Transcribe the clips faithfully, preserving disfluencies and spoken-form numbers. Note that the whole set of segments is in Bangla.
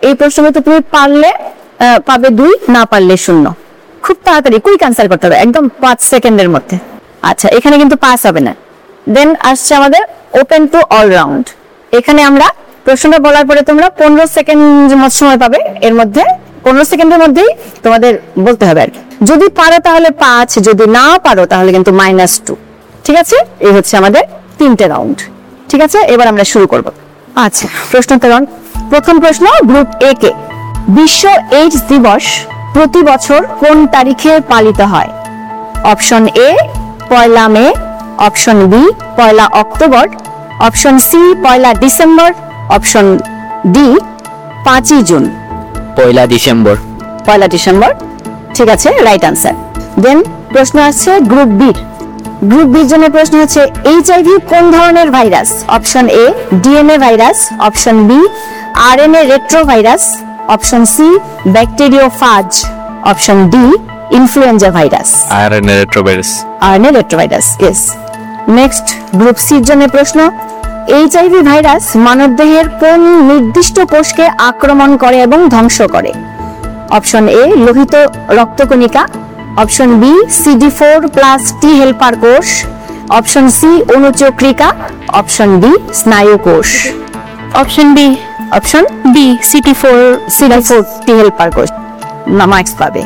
এই প্রশ্নটা তুমি পারলে পাবে দুই, না পারলে শূন্য। খুব তাড়াতাড়ি কুইক আনসার করতে হবে, একদম পাঁচ সেকেন্ডের মধ্যে। আচ্ছা, এখানে কিন্তু পাস হবে না। দেন আসছে আমাদের ওপেন টু অল রাউন্ড। এখানে আমরা প্রশ্নটা বলার পরে তোমরা পনেরো সেকেন্ড সময় পাবে, এর মধ্যে পনেরো সেকেন্ডের মধ্যেই তোমাদের বলতে হবে আর কি। যদি পারো তাহলে পাঁচ, যদি না পারো তাহলে কিন্তু মাইনাস টু। ঠিক আছে, এই হচ্ছে আমাদের তিনটে রাউন্ড। ঠিক আছে, এবার আমরা শুরু করব। আচ্ছা, প্রশ্নোত্তরণ। প্রথম প্রশ্ন গ্রুপ এ কে। বিশ্ব এইডস দিবস প্রতি বছর কোন তারিখে পালিত হয়? Option A Poila May, option B Poila October, option C Poila December, option D পাঁচই জুন। পয়লা ডিসেম্বর। পয়লা ডিসেম্বর, ঠিক আছে, রাইট আনসার। দেন প্রশ্ন আছে গ্রুপ বি। গ্রুপ বির জন্য প্রশ্ন হচ্ছে এইচআইভি কোন ধরনের virus? Option A DNA virus, option B RNA retrovirus, option C bacteriophage, option D influenza virus. RNA retrovirus. RNA retrovirus, yes. Next group C এর জন্য প্রশ্ন এইচআইভি ভাইরাস মানবদেহের কোন নির্দিষ্ট কোষকে আক্রমণ করে এবং ধ্বংস করে? Option A Lohit রক্তকণিকা, option B CD four plus T helper কোষ, অপশন সি অনুচক্রিকা, অপশন ডি স্নায়ু কোষ। Option B. Option B city four CD four টি হেল্পার কোষ না মার্কস পাবে।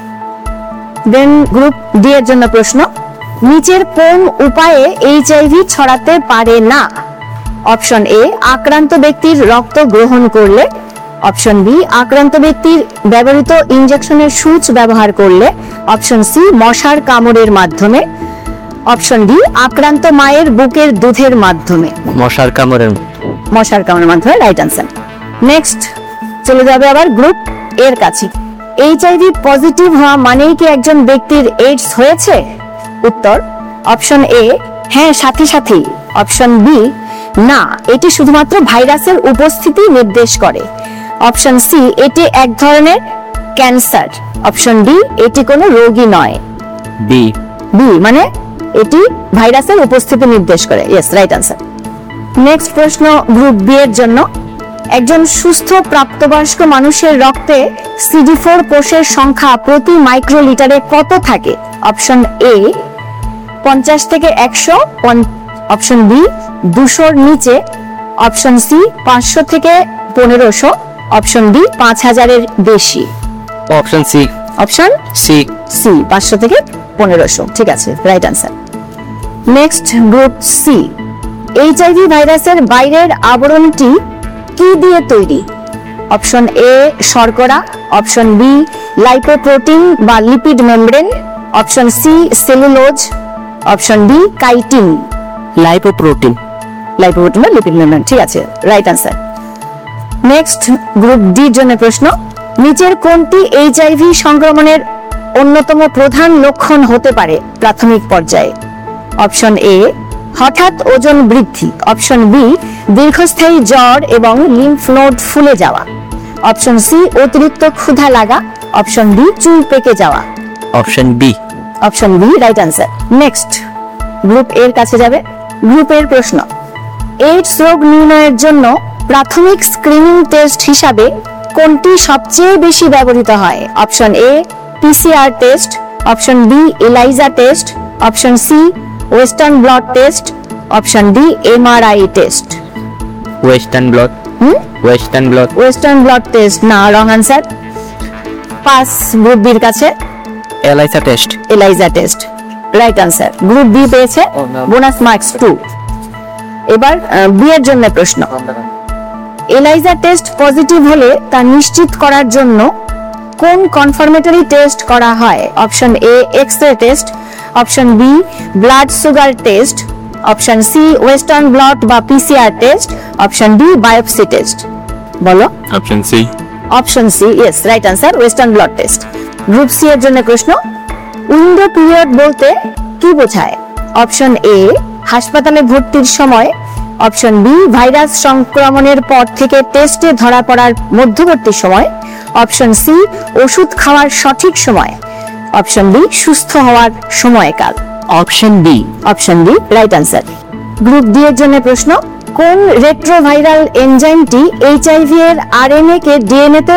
দেন গ্রুপ ডি এর জন্য প্রশ্ন নিচের কোন উপায়ে এইচআইভি ছড়াতে পারে না? অপশন এ আক্রান্ত ব্যক্তির রক্ত গ্রহণ করলে, অপশন বি আক্রান্ত ব্যক্তির ব্যবহৃত ইনজেকশনের সূচ ব্যবহার করলে, অপশন সি মশার কামড়ের মাধ্যমে, অপশন ডি আক্রান্ত মায়ের বুকের দুধের মাধ্যমে। মশার কামড়ের মশার কামড়ের মাধ্যমে, রাইট আনসার। নেক্সট চলে যাবে আবার গ্রুপ এর কাছে। এইচআইভি পজিটিভ হওয়া মানেই কি একজন ব্যক্তির এইডস হয়েছে? উত্তর অপশন এ হ্যাঁ সাথে সাথে, অপশন বি না এটি শুধুমাত্র ভাইরাসের উপস্থিতি নির্দেশ করে, অপশন সি এটি এক ধরনের ক্যান্সার, অপশন ডি এটি কোনো রোগী নয়। বি। বি মানে এটি ভাইরাসের উপস্থিতি নির্দেশ করে, ইয়েস, রাইট আনসার। নেক্সট প্রশ্ন গ্রুপ বি এর জন্য একজন সুস্থ প্রাপ্তবয়স্ক মানুষের রক্তে সিডি ফোর কোষের সংখ্যা প্রতি মাইক্রোলিটারে কত থাকে? অপশন এ পঞ্চাশ থেকে একশো, অপশন বি দুশোর নিচে, অপশন সি পাঁচশো থেকে পনেরোশো, অপশন ডি পাঁচ হাজারের বেশি। Option C. Option C. C পাঁচশো থেকে পনেরোশো, ঠিক আছে, right answer. Next group C. HIV ভাইরাসের বাইরের আবরণটি কি দিয়ে তৈরি? অপশন এ শর্করা, অপশন বি লাইপোপ্রোটিন বা lipid membrane, option C cellulose, option D chitin. Lipoprotein. Lipoprotein বা লিপিড মেমব্রেন, ঠিক আছে, right answer. Next group D জন্য প্রশ্ন নিচের কোনটি এইচআইভি সংক্রমণের অন্যতম প্রধান লক্ষণ হতে পারে প্রাথমিক পর্যায়ে? অপশন এ হঠাৎ ওজন বৃদ্ধি, অপশন বি দীর্ঘস্থায়ী জ্বর এবং লিম্ফ নোড ফুলে যাওয়া, অপশন সি অতিরিক্ত ক্ষুধা লাগা, অপশন ডি চুল পেকে যাওয়া। Option B. Option B right answer. Next group এর কাছে যাবে। গ্রুপ এর প্রশ্ন এইডস রোগ নির্ণয়ের জন্য প্রাথমিক স্ক্রিনিং টেস্ট হিসাবে কোনটি সবচেয়ে বেশি ব্যবহৃত হয়? Option A PCR test, option B ELISA test, option C western blood test, option D MRI test. Western blood. Hmm western blood. Western blood test না, রং আনসার। পাস গ্রুপ বির কাছে ELISA test. ELISA test, right answer. Group B পেয়েছে বোনাস মার্কস টু। এবার বি এর জন্য প্রশ্ন এলাইজা টেস্ট পজিটিভ হলে তা নিশ্চিত করার জন্য কোন কনফার্মেটরি টেস্ট করা হয়? Option A X-ray test, option B blood sugar test, option C western blood বা PCR test, option D biopsy test. বলো। Option C. Option C, yes, right answer, western blood test. Group C এর জন্য প্রশ্ন উইন্ডো পিরিয়ড বলতে কি বোঝায়? অপশন এ হাসপাতালে ভর্তির সময়, অপশন বি ভাইরাস সংক্রমণের পর থেকে টেস্টে ধরা পড়ার মধ্যবর্তী সময়, অপশন সি ওষুধ খাওয়ার সঠিক সময়, অপশন ডি সুস্থ হওয়ার সময়কাল। Option B. Option D right answer. Group D এর জন্য প্রশ্ন কোন রেট্রোভাইরাল এনজাইমটি এইচআইভি এর আরএনএ কে ডিএনএ তে